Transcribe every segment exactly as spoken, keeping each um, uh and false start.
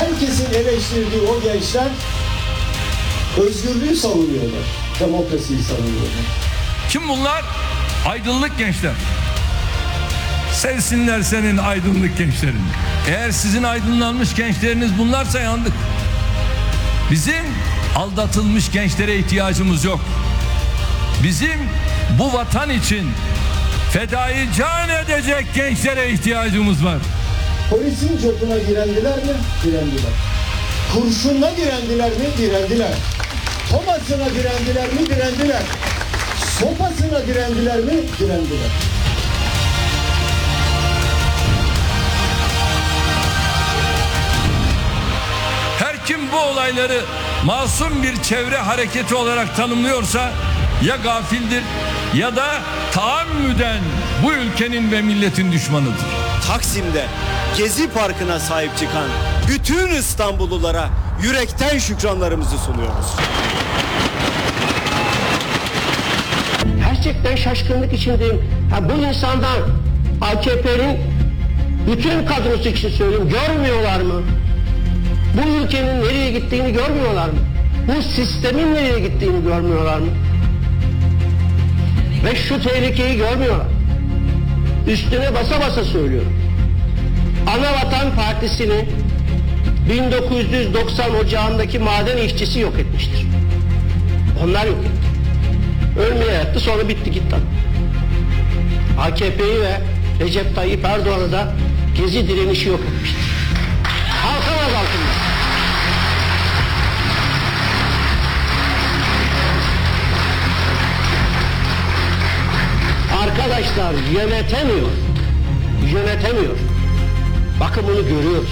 herkesin eleştirdiği o gençler özgürlüğü savunuyorlar, demokrasiyi savunuyorlar. Kim bunlar? Aydınlık gençler. Sevsinler senin aydınlık gençlerin. Eğer sizin aydınlanmış gençleriniz bunlarsa yandık. Bizim aldatılmış gençlere ihtiyacımız yok. Bizim bu vatan için fedayı can edecek gençlere ihtiyacımız var. Polisin cebine direndiler mi? Direndiler. Kurşunla direndiler mi? Direndiler. Tomasına direndiler mi? Direndiler. Sopasına direndiler mi? Direndiler. Her kim bu olayları masum bir çevre hareketi olarak tanımlıyorsa ya gafildir ya da taammüden bu ülkenin ve milletin düşmanıdır. Taksim'de Gezi Parkı'na sahip çıkan bütün İstanbullulara yürekten şükranlarımızı sunuyoruz. Gerçekten şaşkınlık içindeyim. Ha, bu insanlar A K P'nin bütün kadrosu için söylüyorum, görmüyorlar mı? Bu ülkenin nereye gittiğini görmüyorlar mı? Bu sistemin nereye gittiğini görmüyorlar mı? Ve şu tehlikeyi görmüyorlar. Üstüne basa basa söylüyorum. Anavatan Partisi'ni bin dokuz yüz doksan ocağındaki maden işçisi yok etmiştir. Onlar yok etti. Ölmeye yattı, sonra bitti gitti. A K P'yi ve Recep Tayyip Erdoğan'ı da Gezi direnişi yok etmiştir. Kalkamaz altında. Arkadaşlar yönetemiyor. Yönetemiyor. Bakın bunu görüyoruz.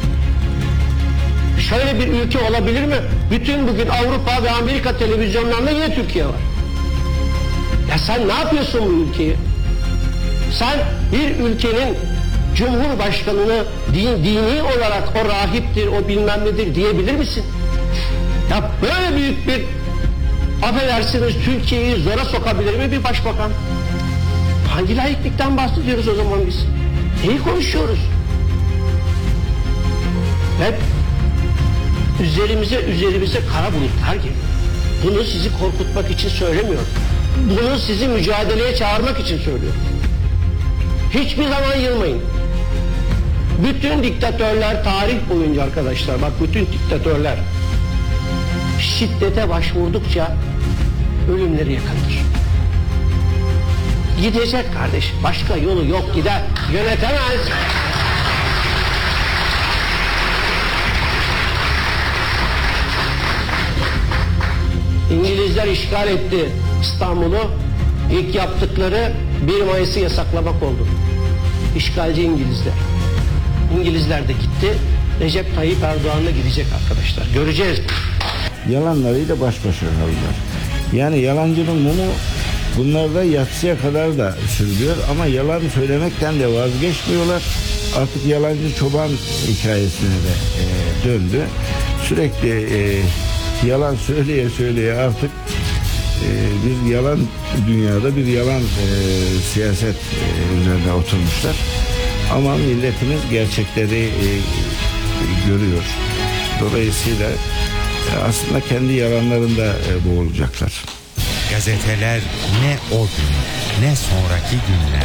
Şöyle bir ülke olabilir mi? Bütün bugün Avrupa ve Amerika televizyonlarında yine Türkiye var. Ya sen ne yapıyorsun bu ülkeyi? Sen bir ülkenin cumhurbaşkanını din, dini olarak o rahiptir, o bilmem nedir diyebilir misin? Ya böyle büyük bir, affedersiniz, Türkiye'yi zora sokabilir mi bir başbakan? Hangi laiklikten bahsediyoruz o zaman biz? Neyi konuşuyoruz? Hep üzerimize üzerimize kara bulutlar geliyor. Bunu sizi korkutmak için söylemiyorum. Bunu sizi mücadeleye çağırmak için söylüyorum. Hiçbir zaman yılmayın. Bütün diktatörler tarih boyunca arkadaşlar, bak bütün diktatörler şiddete başvurdukça ölümleri yakındır. Gidecek kardeş, başka yolu yok, gider, yönetemez. İngilizler işgal etti İstanbul'u. İlk yaptıkları bir Mayıs'ı yasaklamak oldu. İşgalci İngilizler. İngilizler de gitti. Recep Tayyip Erdoğan'la gidecek arkadaşlar. Göreceğiz. Yalanlarıyla baş başa kaldılar. Yani yalancının mumu bunlarda yatsıya kadar da sürüyor ama yalan söylemekten de vazgeçmiyorlar. Artık yalancı çoban hikayesine de e, döndü. Sürekli e, yalan söyleye söyleye artık e, bir yalan dünyada bir yalan e, siyaset e, üzerine oturmuşlar. Ama milletimiz gerçekleri e, görüyor. Dolayısıyla e, aslında kendi yalanlarında e, boğulacaklar. Gazeteler ne o gün ne sonraki günler